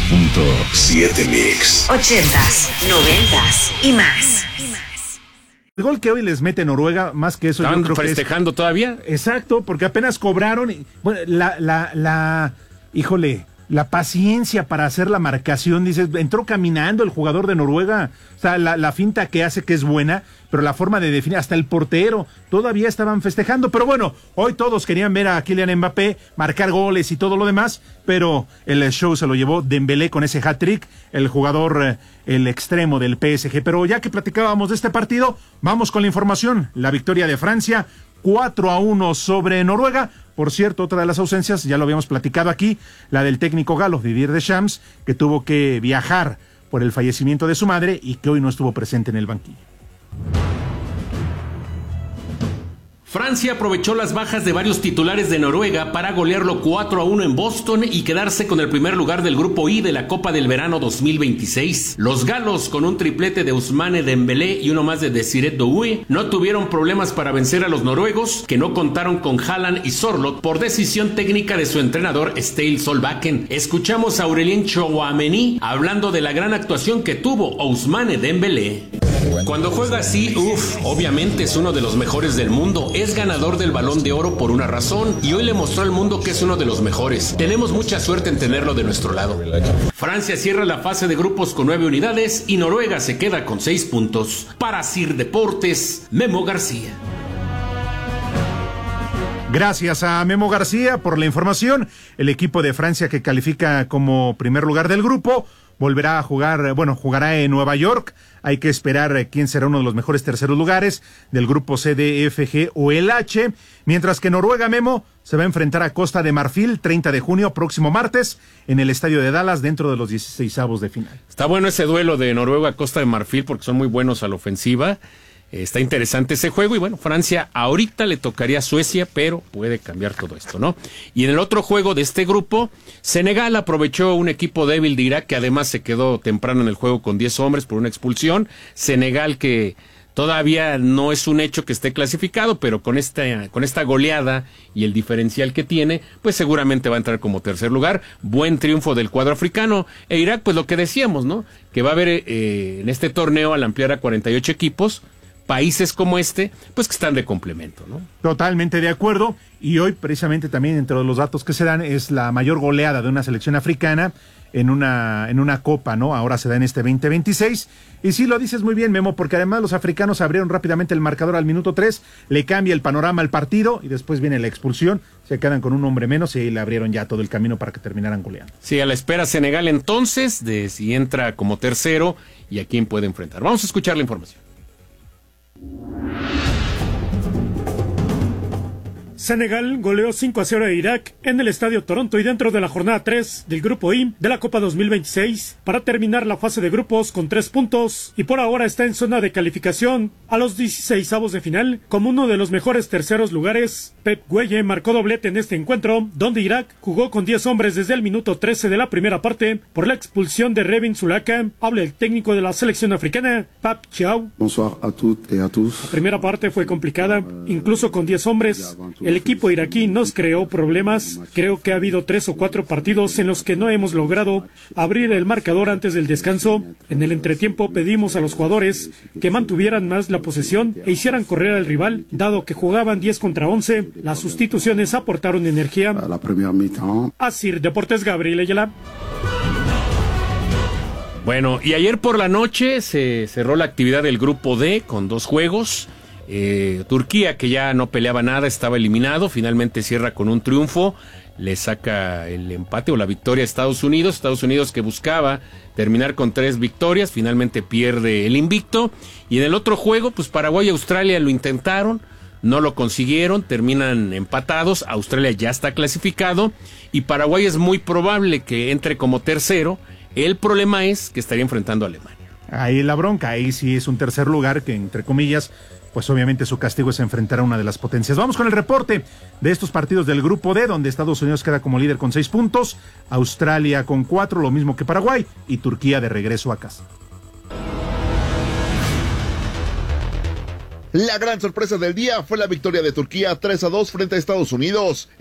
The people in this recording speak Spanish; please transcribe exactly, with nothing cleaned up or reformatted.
punto siete Mix. Ochentas, noventas y más. El gol que hoy les mete Noruega, más que eso, ¿Estaban yo creo festejando que es... todavía? Exacto, porque apenas cobraron. Y, bueno, la, la, la, híjole, la paciencia para hacer la marcación, dices, entró caminando el jugador de Noruega, o sea, la, la finta que hace que es buena, pero la forma de definir, hasta el portero, todavía estaban festejando, pero bueno, hoy todos querían ver a Kylian Mbappé marcar goles y todo lo demás, pero el show se lo llevó Dembélé con ese hat-trick, el jugador, el extremo del P S G, pero ya que platicábamos de este partido, vamos con la información, la victoria de Francia, cuatro a uno sobre Noruega. Por cierto, otra de las ausencias, ya lo habíamos platicado aquí, la del técnico galo, Didier Deschamps, que tuvo que viajar por el fallecimiento de su madre y que hoy no estuvo presente en el banquillo. Francia aprovechó las bajas de varios titulares de Noruega para golearlo cuatro a uno en Boston y quedarse con el primer lugar del grupo I de la Copa del Verano dos mil veintiséis. Los galos, con un triplete de Ousmane Dembélé y uno más de Desiré Doué, no tuvieron problemas para vencer a los noruegos, que no contaron con Haaland y Sørloth por decisión técnica de su entrenador Ståle Solbakken. Escuchamos a Aurelien Tchouaméni hablando de la gran actuación que tuvo Ousmane Dembélé. Cuando juega así, uff, obviamente es uno de los mejores del mundo. Es ganador del Balón de Oro por una razón y hoy le mostró al mundo que es uno de los mejores. Tenemos mucha suerte en tenerlo de nuestro lado. Francia cierra la fase de grupos con nueve unidades y Noruega se queda con seis puntos. Para Sir Deportes, Memo García. Gracias a Memo García por la información. El equipo de Francia, que califica como primer lugar del grupo, volverá a jugar, bueno, jugará en Nueva York. Hay que esperar quién será uno de los mejores terceros lugares del grupo C, D, F, G o el H. Mientras que Noruega, Memo, se va a enfrentar a Costa de Marfil, treinta de junio, próximo martes, en el estadio de Dallas, dentro de los dieciseisavos de final. Está bueno ese duelo de Noruega-Costa de Marfil porque son muy buenos a la ofensiva. Está interesante ese juego y bueno, Francia ahorita le tocaría a Suecia, pero puede cambiar todo esto, ¿no? Y en el otro juego de este grupo, Senegal aprovechó un equipo débil de Irak que además se quedó temprano en el juego con diez hombres por una expulsión. Senegal, que todavía no es un hecho que esté clasificado, pero con esta, con esta goleada y el diferencial que tiene, pues seguramente va a entrar como tercer lugar. Buen triunfo del cuadro africano. E Irak, pues lo que decíamos, ¿no? Que va a haber eh, en este torneo, al ampliar a cuarenta y ocho equipos, países como este, pues que están de complemento, ¿no? Totalmente de acuerdo, y hoy precisamente también entre los datos que se dan es la mayor goleada de una selección africana en una en una copa, ¿no? Ahora se da en este veinte veintiséis, y sí lo dices muy bien, Memo, porque además los africanos abrieron rápidamente el marcador al minuto tres, le cambia el panorama al partido, y después viene la expulsión, se quedan con un hombre menos, y le abrieron ya todo el camino para que terminaran goleando. Sí, a la espera Senegal entonces, de si entra como tercero, y a quién puede enfrentar. Vamos a escuchar la información. Senegal goleó cinco a cero a Irak en el Estadio Toronto y dentro de la jornada tres del Grupo I de la Copa dos mil veintiséis para terminar la fase de grupos con tres puntos y por ahora está en zona de calificación a los dieciseisavos de final como uno de los mejores terceros lugares. Pep Gueye marcó doblete en este encuentro donde Irak jugó con diez hombres desde el minuto trece de la primera parte por la expulsión de Revin Zulaka. Habla el técnico de la selección africana, Pap Thiaw. Bonsoir a toutes et a tous. La primera parte fue complicada, incluso con diez hombres. El equipo iraquí nos creó problemas. Creo que ha habido tres o cuatro partidos en los que no hemos logrado abrir el marcador antes del descanso. En el entretiempo pedimos a los jugadores que mantuvieran más la posesión e hicieran correr al rival, dado que jugaban diez contra once. Las sustituciones aportaron energía. La primera mitad. Así, Deportes, Gabriel Ayala. Bueno, y ayer por la noche se cerró la actividad del grupo D con dos juegos. Eh, Turquía, que ya no peleaba nada, estaba eliminado, finalmente cierra con un triunfo, le saca el empate o la victoria a Estados Unidos, Estados Unidos que buscaba terminar con tres victorias, finalmente pierde el invicto, y en el otro juego, pues Paraguay y Australia lo intentaron, no lo consiguieron, terminan empatados, Australia ya está clasificado, y Paraguay es muy probable que entre como tercero, el problema es que estaría enfrentando a Alemania. Ahí la bronca, ahí sí es un tercer lugar que entre comillas, pues obviamente su castigo es enfrentar a una de las potencias. Vamos con el reporte de estos partidos del Grupo D, donde Estados Unidos queda como líder con seis puntos, Australia con cuatro, lo mismo que Paraguay, y Turquía de regreso a casa. La gran sorpresa del día fue la victoria de Turquía tres a dos frente a Estados Unidos.